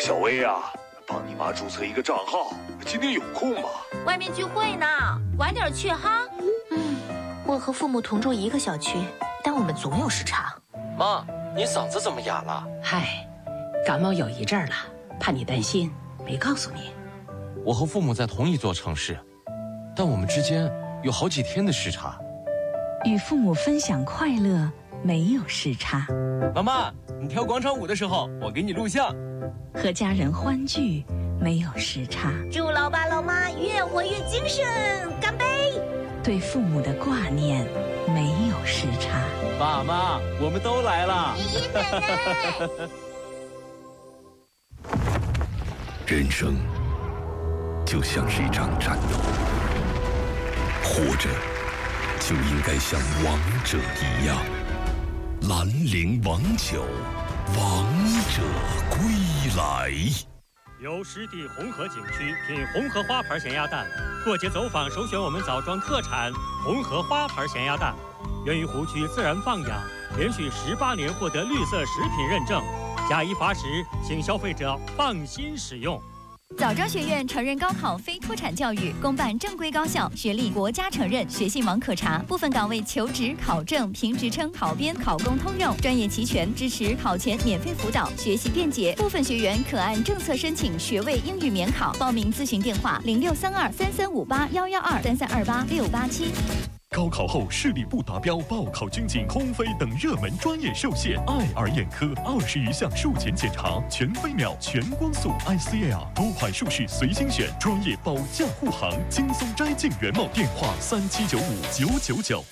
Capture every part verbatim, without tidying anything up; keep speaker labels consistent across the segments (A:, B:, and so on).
A: 小薇啊，帮你妈注册一个账号，今天有空吗？
B: 外面聚会呢，晚点去哈。
C: 嗯，我和父母同住一个小区，但我们总有时差。
D: 妈，你嗓子怎么哑了？
E: 嗨，感冒有一阵了，怕你担心，没告诉你。
F: 我和父母在同一座城市，但我们之间有好几天的时差。
G: 与父母分享快乐，没有时差。
H: 妈妈，你跳广场舞的时候，我给你录像。
G: 和家人欢聚，没有时差。
B: 祝老爸老妈越活越精神，干杯！
G: 对父母的挂念，没有时差。
H: 爸妈，我们都来了。
B: 爷爷奶奶。
I: 人生就像是一场战斗，活着就应该像王者一样。兰陵王酒，王者归来。
J: 由湿地红河景区品红河花牌咸鸭蛋，过节走访首选我们枣庄特产红河花牌咸鸭蛋，源于湖区自然放养，连续十八年获得绿色食品认证，假一罚十，请消费者放心使用。
K: 枣庄学院承认高考非脱产教育，公办正规高校，学历国家承认，学信网可查。部分岗位求职、考证、评职称、考编、考公通用，专业齐全，支持考前免费辅导，学习便捷。部分学员可按政策申请学位英语免考。报名咨询电话：零六三二三三五八幺幺二三三二八六八七。
L: 高考后视力不达标、报考军警、空飞等热门专业受限，爱尔眼科二十余项术前检查，全飞秒、全光速 I C L 多款术式随心选，专业保驾护航，轻松摘镜原貌。电话三七九五九九九。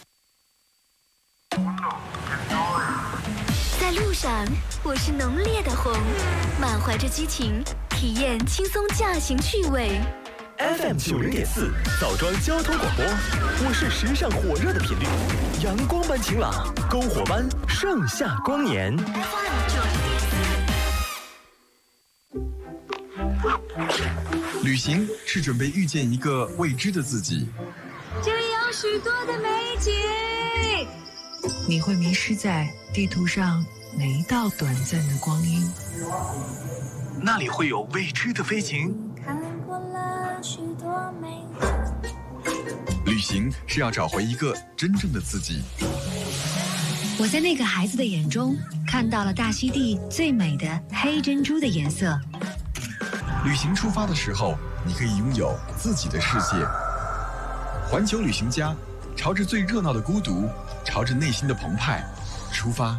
M: 在路上，我是浓烈的红，满怀着激情，体验轻松驾行趣味。
N: F M 九零点四，枣庄交通广播，我是时尚火热的频率，阳光般晴朗，篝火般盛夏光年。
M: F M 九零点
O: 四。旅行是准备遇见一个未知的自己，
P: 这里有许多的美景，
Q: 你会迷失在地图上哪一道短暂的光阴？
O: 那里会有未知的飞行。旅行是要找回一个真正的自己。
R: 我在那个孩子的眼中看到了大溪地最美的黑珍珠的颜色。
O: 旅行出发的时候，你可以拥有自己的世界。环球旅行家，朝着最热闹的孤独，朝着内心的澎湃出发。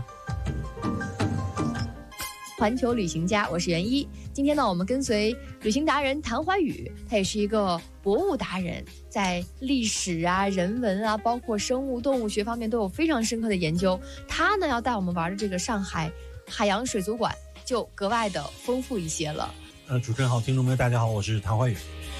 S: 环球旅行家，我是袁一。今天呢，我们跟随旅行达人谭怀宇，他也是一个博物达人，在历史啊、人文啊，包括生物、动物学方面都有非常深刻的研究。他呢要带我们玩的这个上海海洋水族馆，就格外的丰富一些了。
T: 呃，主持人好，听众朋友大家好，我是谭怀宇。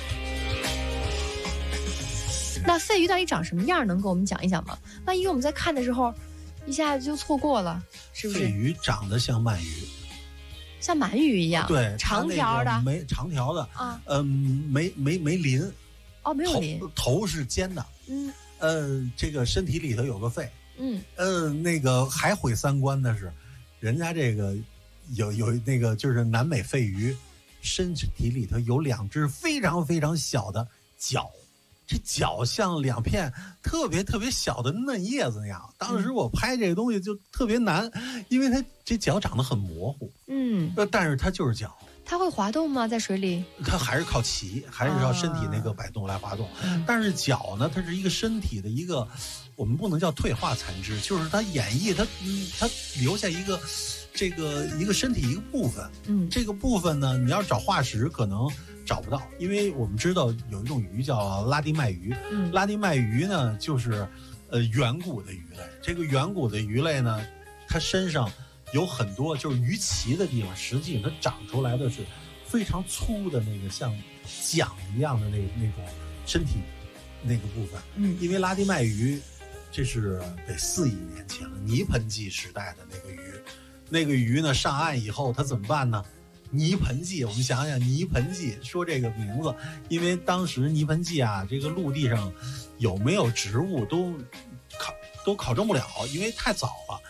S: 那肺鱼到底长什么样？能跟我们讲一讲吗？万一我们在看的时候，一下子就错过了，是不是？
T: 肺鱼长得像鳗鱼。
S: 像鳗鱼一样，
T: 对，
S: 长条的，
T: 没长条的
S: 啊，
T: 嗯，没没没鳞，
S: 哦，没有鳞，
T: 头是尖的，
S: 嗯，
T: 呃，这个身体里头有个肺，
S: 嗯，
T: 呃，那个还毁三观的是，人家这个有有那个就是南美肺鱼，身体里头有两只非常非常小的脚。这脚像两片特别特别小的嫩叶子那样。当时我拍这个东西就特别难，因为它这脚长得很模糊。
S: 嗯，
T: 但是它就是脚。
S: 它会滑动吗？在水里？
T: 它还是靠鳍，还是靠身体那个摆动来滑动。啊、但是脚呢，它是一个身体的一个，我们不能叫退化残肢，就是它演绎它它留下一个这个一个身体一个部分。
S: 嗯，
T: 这个部分呢，你要找化石可能。找不到，因为我们知道有一种鱼叫拉丁脉鱼，
S: 嗯，
T: 拉丁脉鱼呢就是呃远古的鱼类。这个远古的鱼类呢，它身上有很多就是鱼鳍的地方，实际它长出来的是非常粗的那个像桨一样的那那种身体那个部分。
S: 嗯，
T: 因为拉丁脉鱼这是得四亿年前了，泥盆纪时代的那个鱼，那个鱼呢上岸以后它怎么办呢？泥盆纪，我们想想泥盆纪，说这个名字，因为当时泥盆纪啊，这个陆地上有没有植物都考都考证不了，因为太早了。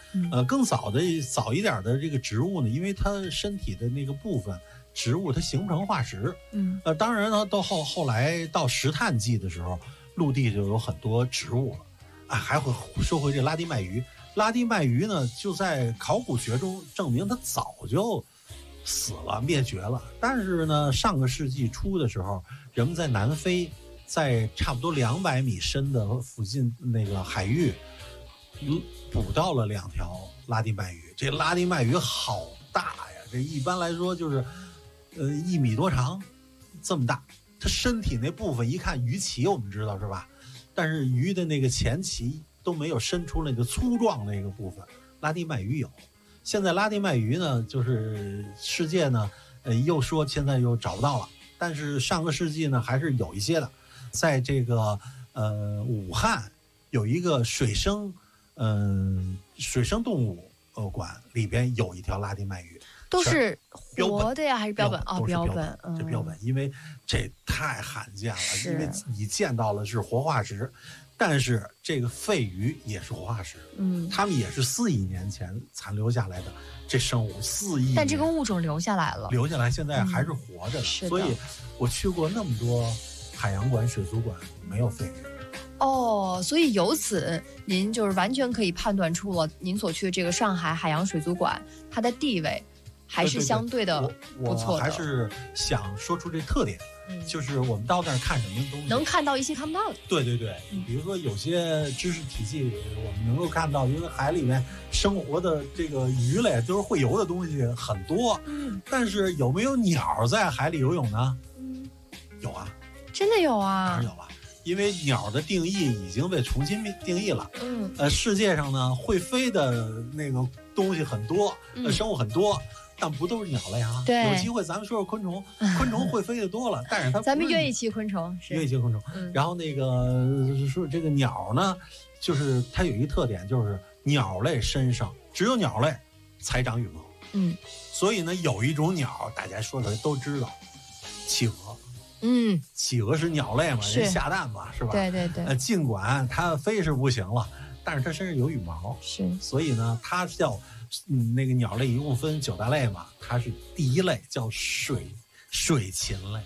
S: 嗯、
T: 呃，更早的早一点的这个植物呢，因为它身体的那个部分植物它形不成化石。
S: 嗯，
T: 呃，当然呢，到后后来到石炭纪的时候，陆地就有很多植物了。啊，还会说回这拉丁麦鱼。拉丁麦鱼呢，就在考古学中证明它早就死了、灭绝了。但是呢，上个世纪初的时候，人们在南非，在差不多两百米深的附近那个海域，捕到了两条拉丁麦鱼。这拉丁麦鱼好大呀！这一般来说就是，呃，一米多长，这么大。它身体那部分一看鱼鳍，我们知道是吧？但是鱼的那个前鳍都没有伸出那个粗壮那个部分，拉丁麦鱼有。现在拉丁麦鱼呢，就是世界呢，呃，又说现在又找不到了，但是上个世纪呢还是有一些的，在这个呃武汉有一个水生，嗯、呃，水生动物呃馆里边有一条拉丁麦鱼。
S: 都是活的呀，还是标本？哦，
T: 标
S: 本，
T: 嗯、这标本，因为这太罕见了，因为你见到了是活化石，但是这个肺鱼也是活化石，
S: 嗯，
T: 他们也是四亿年前残留下来的这生物，四亿，
S: 但这个物种留下来了，
T: 留下来现在还是活着的，
S: 嗯、
T: 所以我去过那么多海洋馆、水族馆，没有肺鱼。
S: 哦，所以由此您就是完全可以判断出了您所去的这个上海海洋水族馆它的地位。还是相对的不错的。
T: 我还是想说出这特点，嗯、就是我们到那儿看什么东西，
S: 能看到一些看不到的。
T: 对对对，嗯、比如说有些知识体系我们能够看到，因为海里面生活的这个鱼类都是会游的东西很多，
S: 嗯，
T: 但是有没有鸟在海里游泳呢？
S: 嗯，
T: 有啊，
S: 真的有啊，
T: 当然有了。因为鸟的定义已经被重新定义了，
S: 嗯，
T: 呃，世界上呢会飞的那个东西很多，
S: 嗯、
T: 呃，生物很多。但不都是鸟类啊？
S: 对，
T: 有机会咱们说说昆虫，昆虫会飞的多了，但是它
S: 咱们愿意骑昆虫，
T: 愿意骑昆虫。
S: 嗯、
T: 然后那个说这个鸟呢，就是它有一个特点，就是鸟类身上只有鸟类才长羽毛。
S: 嗯，
T: 所以呢，有一种鸟大家说的都知道，企鹅。
S: 嗯，
T: 企鹅是鸟类嘛，人下蛋嘛，是吧？
S: 对对对。
T: 呃，尽管它飞是不行了，但是它身上有羽毛，
S: 是，
T: 所以呢，它叫。嗯，那个鸟类一共分九大类嘛，它是第一类叫水水禽类。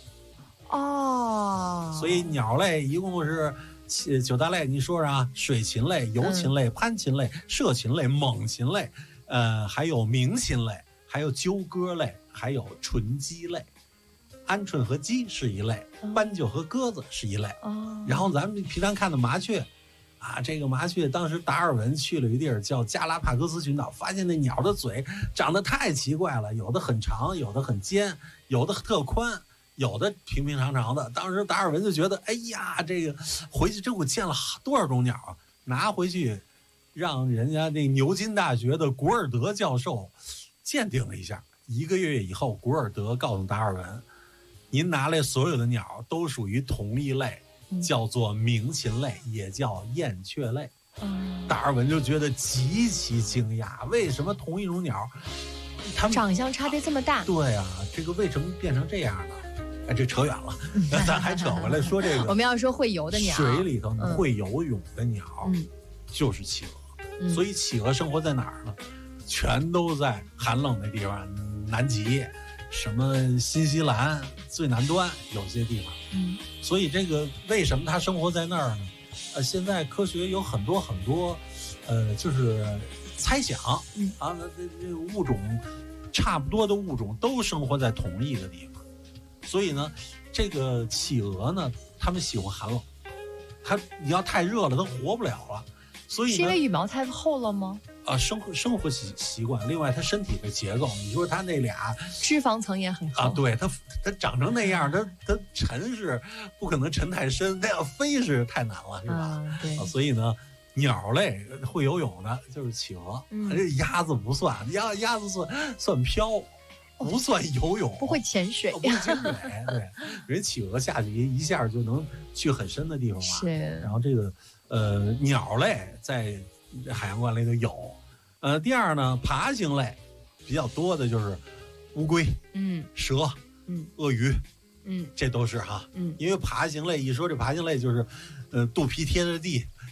S: 哦，
T: 所以鸟类一共是九大类，你说说啊？水禽类、游禽类、嗯、攀禽类、涉禽类、猛禽类，呃，还有鸣禽类，还有鸠鸽类，还有纯鸡类。鹌鹑和鸡是一类，斑鸠和鸽子是一类。
S: 哦，
T: 然后咱们平常看的麻雀。啊，这个麻雀当时达尔文去了一地儿叫加拉帕戈斯群岛，发现那鸟的嘴长得太奇怪了，有的很长，有的很尖，有的特宽，有的平平常常的。当时达尔文就觉得，哎呀，这个回去这我见了多少种鸟啊，拿回去让人家那牛津大学的古尔德教授鉴定了一下。一个月以后，古尔德告诉达尔文，您拿来所有的鸟都属于同一类。叫做鸣禽类，也叫燕雀类。
S: 嗯，
T: 达尔文就觉得极其惊讶，为什么同一种鸟，它们
S: 长相差别这么大？
T: 对啊，这个为什么变成这样呢？哎，这扯远了，咱还扯回来说这个。
S: 我们要说会游的鸟，
T: 水里头呢、
S: 嗯、
T: 会游泳的鸟，
S: 嗯，
T: 就是企鹅。
S: 嗯、
T: 所以企鹅生活在哪儿呢？全都在寒冷的地方，南极。什么新西兰最南端有些地方，
S: 嗯，
T: 所以这个为什么它生活在那儿呢？呃，现在科学有很多很多，呃，就是猜想，
S: 嗯
T: 啊，那这这物种差不多的物种都生活在同一个地方，所以呢，这个企鹅呢，它们喜欢寒冷，它你要太热了，它活不了了，所以呢，
S: 是因为羽毛太厚了吗？
T: 啊，生活生活习习惯，另外他身体的结构，你说他那俩
S: 脂肪层也很厚
T: 啊，对他他长成那样，他他沉是不可能沉太深，他要飞是太难了，是吧？
S: 啊，对
T: 啊，所以呢，鸟类会游泳的就是企鹅，
S: 嗯、
T: 这鸭子不算，鸭鸭子算算漂，不算游泳，
S: 不会潜水，
T: 不会潜水，对，人企鹅下去一下就能去很深的地方了。
S: 是，
T: 然后这个呃鸟类在海洋馆里头有。呃，第二呢，爬行类比较多的就是乌龟、
S: 嗯，
T: 蛇、
S: 嗯，
T: 鳄鱼，
S: 嗯，
T: 这都是哈，
S: 嗯，
T: 因为爬行类一说这爬行类就是，呃，肚皮贴着地，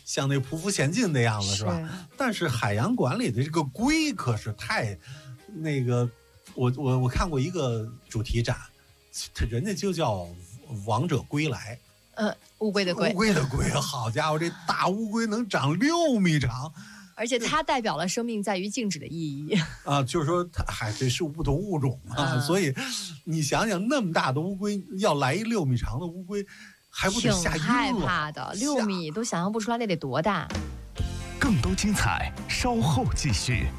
T: 像那匍匐前进的样子，是吧？
S: 是
T: 但是海洋馆里的这个龟可是太那个，我我我看过一个主题展，它人家就叫王者归来。
S: 呃，乌龟的龟，
T: 乌龟的龟，好家伙，这大乌龟能长六米长，
S: 而且它代表了生命在于静止的意义
T: 啊，就是说它还这是不同物种嘛、
S: 啊，
T: 所以你想想，那么大的乌龟要来一六米长的乌龟，还不得吓晕了？
S: 害怕的，六米都想象不出来那得多大。
N: 更多精彩，稍后继续。